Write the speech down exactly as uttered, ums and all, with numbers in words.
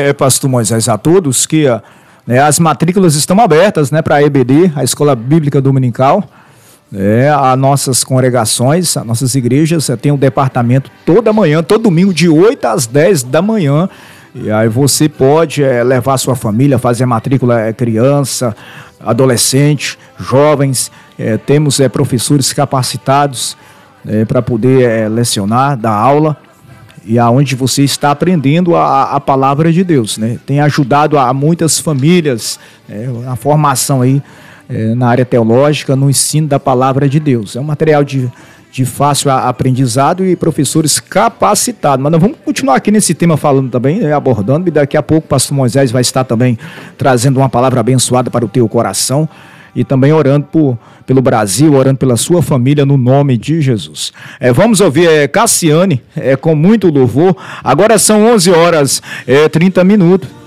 é, pastor Moisés, a todos que né, as matrículas estão abertas, né, para a E B D, a Escola Bíblica Dominical. É, as nossas congregações, as nossas igrejas tem um departamento toda manhã, todo domingo, de oito às dez da manhã. E aí você pode é, levar sua família, fazer matrícula, é, criança, adolescente, jovens. É, temos é, professores capacitados é, para poder é, lecionar, dar aula. E aonde você está aprendendo a, a palavra de Deus, né? Tem ajudado a muitas famílias, é, a formação aí, É, na área teológica, no ensino da palavra de Deus. É um material de, de fácil aprendizado e professores capacitados. Mas nós vamos continuar aqui nesse tema falando também, né, abordando, e daqui a pouco o pastor Moisés vai estar também trazendo uma palavra abençoada para o teu coração e também orando por, pelo Brasil, orando pela sua família no nome de Jesus. É, vamos ouvir é, Cassiane é, com muito louvor. Agora são onze horas e trinta minutos.